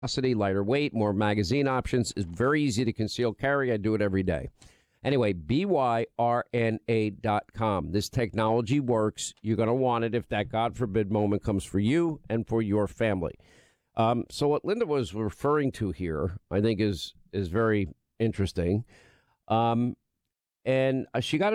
capacity, lighter weight, more magazine options. It's very easy to conceal carry. I do it every day. Anyway, byrna.com. This technology works. You're going to want it if that God forbid moment comes for you and for your family. So what Linda was referring to here, I think, is very interesting. And she got